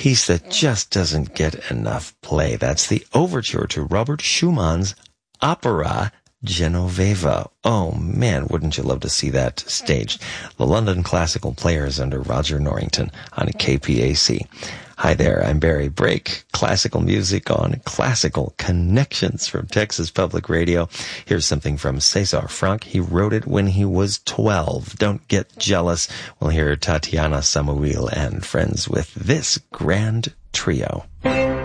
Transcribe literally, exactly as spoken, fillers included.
piece that just doesn't get enough play. That's the overture to Robert Schumann's opera Genoveva. Oh man, wouldn't you love to see that staged? The London Classical Players under Roger Norrington on K P A C. Hi there, I'm Barry Brake. Classical music on Classical Connections from Texas Public Radio. Here's something from César Franck. He wrote it when he was twelve. Don't get jealous. We'll hear Tatiana Samuil and friends with this grand trio.